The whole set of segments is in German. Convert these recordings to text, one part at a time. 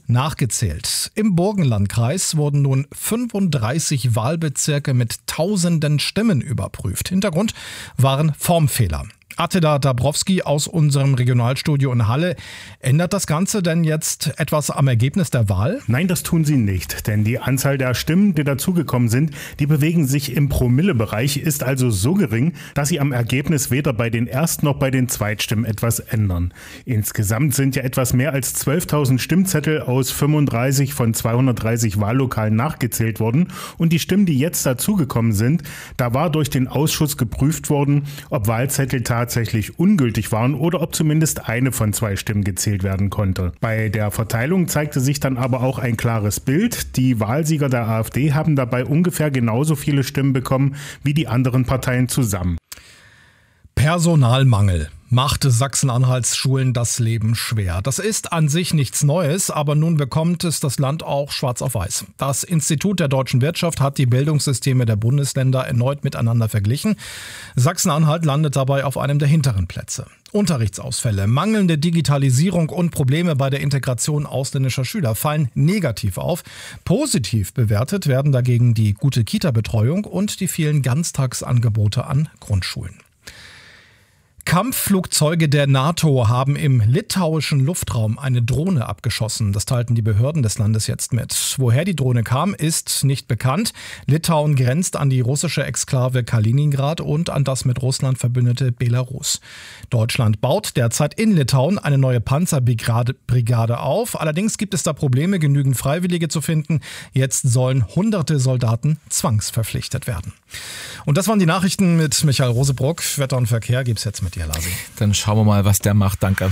nachgezählt. Im Burgenlandkreis wurden nun 35 Wahlbezirke mit tausenden Stimmen überprüft. Hintergrund waren Formfehler. Attila Dabrowski aus unserem Regionalstudio in Halle. Ändert das Ganze denn jetzt etwas am Ergebnis der Wahl? Nein, das tun sie nicht, denn die Anzahl der Stimmen, die dazugekommen sind, die bewegen sich im Promillebereich, ist also so gering, dass sie am Ergebnis weder bei den Erst- noch bei den Zweitstimmen etwas ändern. Insgesamt sind ja etwas mehr als 12.000 Stimmzettel aus 35 von 230 Wahllokalen nachgezählt worden und die Stimmen, die jetzt dazugekommen sind, da war durch den Ausschuss geprüft worden, ob Wahlzettel tatsächlich ungültig waren oder ob zumindest eine von 2 Stimmen gezählt werden konnte. Bei der Verteilung zeigte sich dann aber auch ein klares Bild. Die Wahlsieger der AfD haben dabei ungefähr genauso viele Stimmen bekommen wie die anderen Parteien zusammen. Personalmangel machte Sachsen-Anhalts Schulen das Leben schwer. Das ist an sich nichts Neues, aber nun bekommt es das Land auch schwarz auf weiß. Das Institut der deutschen Wirtschaft hat die Bildungssysteme der Bundesländer erneut miteinander verglichen. Sachsen-Anhalt landet dabei auf einem der hinteren Plätze. Unterrichtsausfälle, mangelnde Digitalisierung und Probleme bei der Integration ausländischer Schüler fallen negativ auf. Positiv bewertet werden dagegen die gute Kita-Betreuung und die vielen Ganztagsangebote an Grundschulen. Kampfflugzeuge der NATO haben im litauischen Luftraum eine Drohne abgeschossen. Das teilten die Behörden des Landes jetzt mit. Woher die Drohne kam, ist nicht bekannt. Litauen grenzt an die russische Exklave Kaliningrad und an das mit Russland verbündete Deutschland baut derzeit in Litauen eine neue Panzerbrigade auf. Allerdings gibt es da Probleme, genügend Freiwillige zu finden. Jetzt sollen hunderte Soldaten zwangsverpflichtet werden. Und das waren die Nachrichten mit Michael Rosebruck. Wetter und Verkehr gibt's jetzt mit dir, Lasi. Dann schauen wir mal, was der macht. Danke.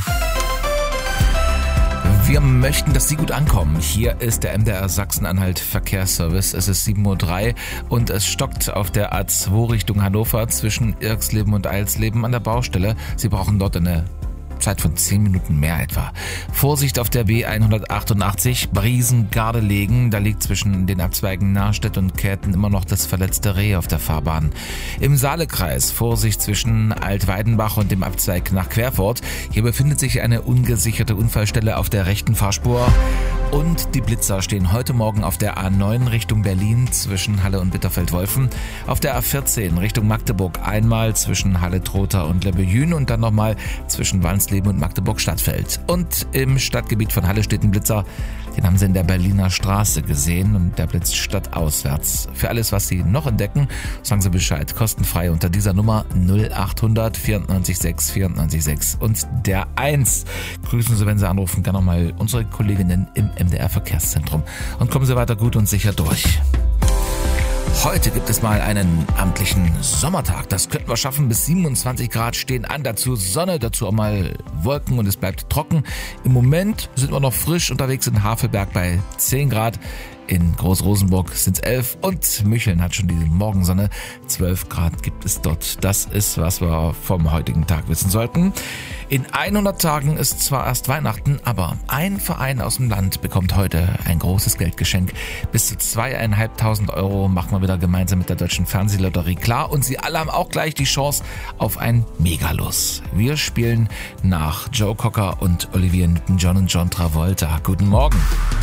Wir möchten, dass Sie gut ankommen. Hier ist der MDR Sachsen-Anhalt Verkehrsservice. Es ist 7:03 Uhr und es stockt auf der A2 Richtung Hannover zwischen Irxleben und Eilsleben an der Baustelle. Sie brauchen dort eine Zeit von 10 Minuten mehr etwa. Vorsicht auf der B188 Briesen-Gardelegen. Da liegt zwischen den Abzweigen Nahrstedt und Käthen immer noch das verletzte Reh auf der Fahrbahn. Im Saalekreis Vorsicht zwischen Altweidenbach und dem Abzweig nach Querfurt. Hier befindet sich eine ungesicherte Unfallstelle auf der rechten Fahrspur. Und die Blitzer stehen heute Morgen auf der A9 Richtung Berlin zwischen Halle und Bitterfeld-Wolfen. Auf der A14 Richtung Magdeburg einmal zwischen Halle-Trotha und Lebejün und dann nochmal zwischen Walsleben und Magdeburg-Stadtfeld. Und im Stadtgebiet von Halle steht ein Blitzer. Den haben Sie in der Berliner Straße gesehen und der blitzt stadtauswärts. Für alles, was Sie noch entdecken, sagen Sie Bescheid. Kostenfrei unter dieser Nummer 0800 94 6 94 6 und der 1. Grüßen Sie, wenn Sie anrufen, gerne nochmal unsere Kolleginnen im MDR Verkehrszentrum. Und kommen Sie weiter gut und sicher durch. Heute gibt es mal einen amtlichen Sommertag. Das könnten wir schaffen. Bis 27 Grad stehen an. Dazu Sonne, dazu auch mal Wolken und es bleibt trocken. Im Moment sind wir noch frisch unterwegs in Havelberg bei 10 Grad. In Groß-Rosenburg sind es 11 und Mücheln hat schon die Morgensonne. 12 Grad gibt es dort. Das ist, was wir vom heutigen Tag wissen sollten. In 100 Tagen ist zwar erst Weihnachten, aber ein Verein aus dem Land bekommt heute ein großes Geldgeschenk. Bis zu 2.500 € machen wir wieder gemeinsam mit der Deutschen Fernsehlotterie klar. Und Sie alle haben auch gleich die Chance auf ein Megalos. Wir spielen nach Joe Cocker und Olivia Newton-John und John Travolta. Guten Morgen.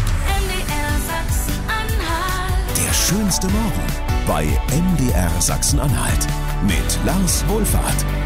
Der schönste Morgen bei MDR Sachsen-Anhalt mit Lars Wohlfahrt.